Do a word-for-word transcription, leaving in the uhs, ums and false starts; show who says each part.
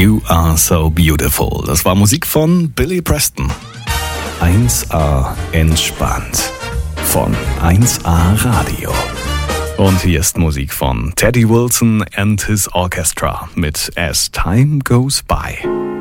Speaker 1: You Are So Beautiful. Das war Musik von Billy Preston. eins A entspannt von eins A Radio. Und hier ist Musik von Teddy Wilson and his Orchestra mit As Time Goes By.